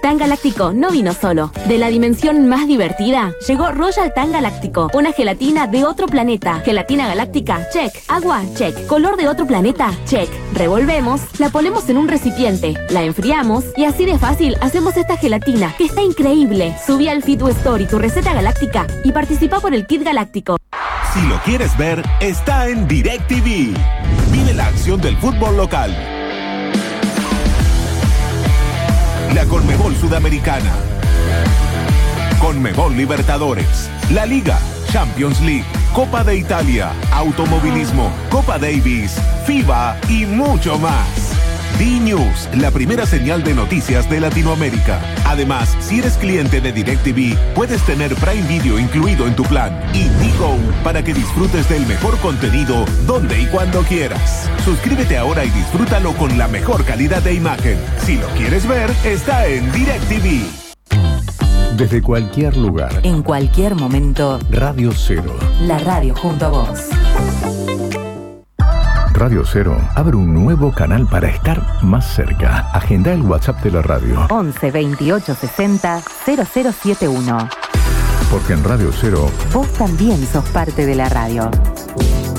Tan Galáctico no vino solo. De la dimensión más divertida, llegó Royal Tan Galáctico, una gelatina de otro planeta. Gelatina galáctica, check. Agua, check. Color de otro planeta, check. Revolvemos, la ponemos en un recipiente, la enfriamos y así de fácil hacemos esta gelatina, que está increíble. Subí al Fitu Story tu receta galáctica y participa por el kit galáctico. Si lo quieres ver, está en DirecTV. Vive la acción del fútbol local. La Conmebol Sudamericana, Conmebol Libertadores, La Liga, Champions League, Copa de Italia, Automovilismo, Copa Davis, FIBA y mucho más. D-News, la primera señal de noticias de Latinoamérica. Además, si eres cliente de DirecTV, puedes tener Prime Video incluido en tu plan y Digo para que disfrutes del mejor contenido donde y cuando quieras. Suscríbete ahora y disfrútalo con la mejor calidad de imagen. Si lo quieres ver, está en DirecTV. Desde cualquier lugar, en cualquier momento, Radio Cero. La radio junto a vos. Radio Cero abre un nuevo canal para estar más cerca. Agenda el WhatsApp de la radio. 11 28 60 0071. Porque en Radio Cero vos también sos parte de la radio.